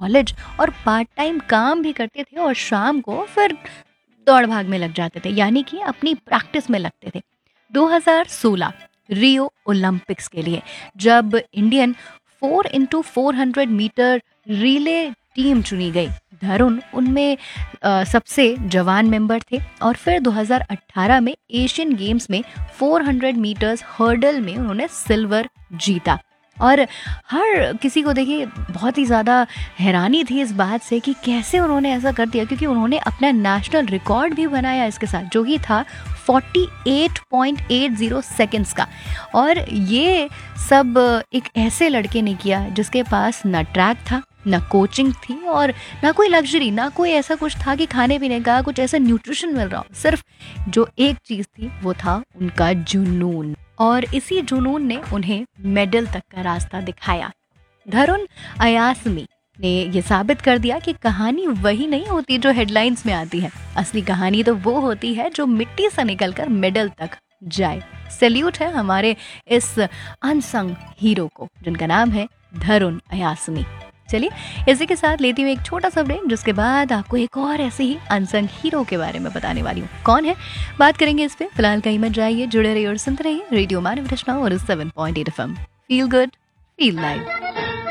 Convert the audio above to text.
College और part time काम भी करते थे और शाम को फिर दौड़ भाग में लग जाते थे, यानी कि अपनी प्रैक्टिस में लगते थे। 2016 रियो ओलंपिक्स के लिए जब Indian 4x400 metre relay team चुनी गई, धरुण उनमें सबसे जवान मेंबर थे। और फिर 2018 में एशियन गेम्स में 400 मीटर्स हर्डल में उन्होंने सिल्वर जीता। और हर किसी को देखिए बहुत ही ज़्यादा हैरानी थी इस बात से कि कैसे उन्होंने ऐसा कर दिया, क्योंकि उन्होंने अपना नेशनल रिकॉर्ड भी बनाया इसके साथ, जो कि था 48.80 सेकेंड्स का। और ये सब एक ऐसे लड़के ने किया जिसके पास ना ट्रैक था, ना कोचिंग थी और ना कोई लग्जरी, ना कोई ऐसा कुछ था कि खाने पीने का कुछ ऐसा न्यूट्रिशन मिल रहा हो। सिर्फ जो एक चीज़ थी वो था उनका जुनून, और इसी जुनून ने उन्हें मेडल तक का रास्ता दिखाया। धरुण अयासमी ने ये साबित कर दिया कि कहानी वही नहीं होती जो हेडलाइंस में आती है, असली कहानी तो वो होती है जो मिट्टी से निकलकर मेडल तक जाए। सैल्यूट है हमारे इस अनसंग हीरो को जिनका नाम है धरुण अयासमी। चलिए इसी के साथ लेती हूँ एक छोटा सा ब्रेक, जिसके बाद आपको एक और ऐसे ही अनसंग हीरो के बारे में बताने वाली हूँ। कौन है बात करेंगे इस पे, फिलहाल कहीं मत जाइए, जुड़े रहिए और सुनते रहिए रेडियो मानव रचना और 7.8 FM। Feel good feel live.